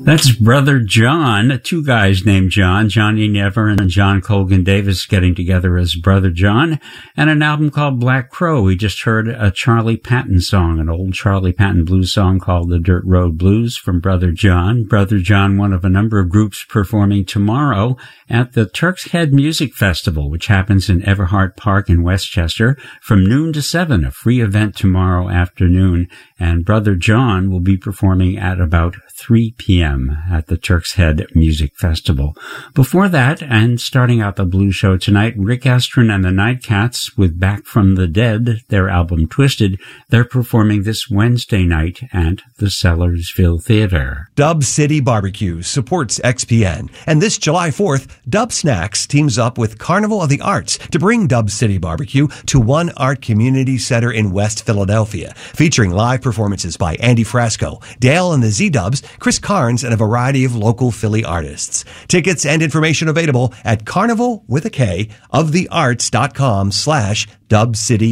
That's Brother John, two guys named John, Johnny Never and John Colgan Davis getting together as Brother John, and an album called Black Crow. We just heard a Charlie Patton song, an old Charlie Patton blues song called The Dirt Road Blues from Brother John. Brother John, one of a number of groups performing tomorrow at the Turk's Head Music Festival, which happens in Everhart Park in Westchester from noon to 7, a free event tomorrow afternoon. And Brother John will be performing at about 3 p.m. at the Turk's Head Music Festival. Before that, and starting out the blues show tonight, Rick Estrin and the Nightcats with Back from the Dead, their album Twisted. They're performing this Wednesday night at the Sellersville Theater. Dub City Barbecue supports XPN, and this July 4th, Dub Snacks teams up with Carnival of the Arts to bring Dub City Barbecue to One Art Community Center in West Philadelphia, featuring live performances by Andy Frasco, Dale and the Z-Dubs, Chris Carnes, and a variety of local Philly artists. Tickets and information available at carnivalwithak of thearts.com/Dub City